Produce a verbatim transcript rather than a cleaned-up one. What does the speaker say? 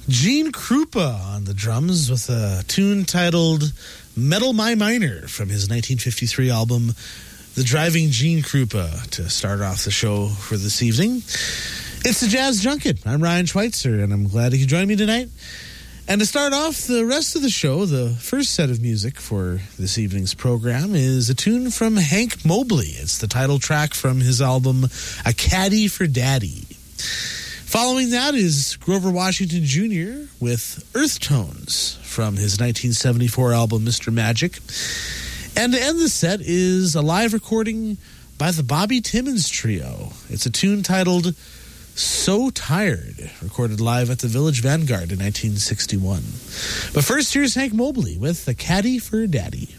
Gene Krupa on the drums with a tune titled Metal My Minor from his nineteen fifty-three album, The Driving Gene Krupa, to start off the show for this evening. It's the Jazz Junket. I'm Ryan Schweitzer, and I'm glad you could join me tonight. And to start off the rest of the show, the first set of music for this evening's program is a tune from Hank Mobley. It's the title track from his album, A Caddy for Daddy. Following that is Grover Washington Junior with Earth Tones from his nineteen seventy-four album, Mister Magic. And to end the set is a live recording by the Bobby Timmons Trio. It's a tune titled So Tired, recorded live at the Village Vanguard in nineteen sixty-one. But first, here's Hank Mobley with A Caddy for Daddy.